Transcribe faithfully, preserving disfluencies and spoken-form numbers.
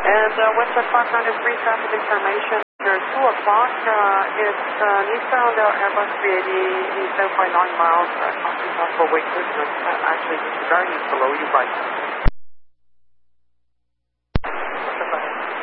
And uh, Western five nine three traffic information. After two o'clock, uh, it's uh, eastbound uh, Airbus three eighty, seven point nine miles, uh, crossing possible weight distance. Uh, actually, disregarding below you right.